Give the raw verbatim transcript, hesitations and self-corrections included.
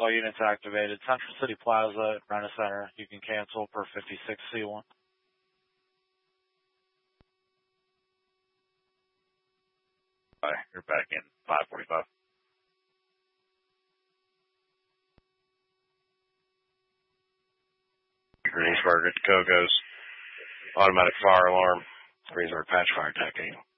All units activated. Central City Plaza, Rena Center. You can cancel per fifty-six C one. All right, you're back in five forty-five. Greensburg, go goes. Automatic fire alarm. Greensburg patch fire attack.